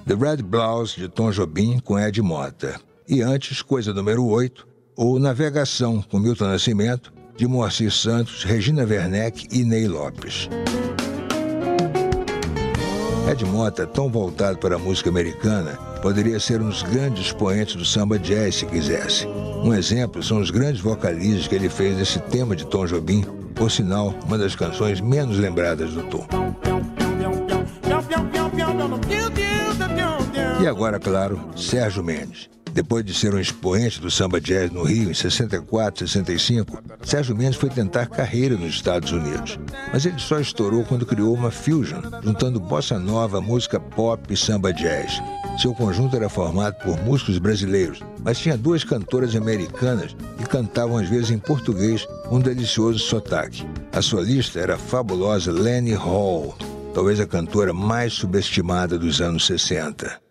The Red Blouse, de Tom Jobim, com Ed Mota. E antes, coisa número 8, ou Navegação, com Milton Nascimento, de Moacir Santos, Regina Werneck e Ney Lopes. Ed Mota, tão voltado para a música americana, poderia ser um dos grandes expoentes do samba jazz se quisesse. Um exemplo são os grandes vocalizes que ele fez nesse tema de Tom Jobim, por sinal, uma das canções menos lembradas do Tom. E agora, claro, Sérgio Mendes. Depois de ser um expoente do samba jazz no Rio em 64, 65, Sérgio Mendes foi tentar carreira nos Estados Unidos. Mas ele só estourou quando criou uma fusion, juntando bossa nova, música pop e samba jazz. Seu conjunto era formado por músicos brasileiros, mas tinha 2 cantoras americanas que cantavam às vezes em português com um delicioso sotaque. A solista era a fabulosa Lani Hall, talvez a cantora mais subestimada dos anos 60.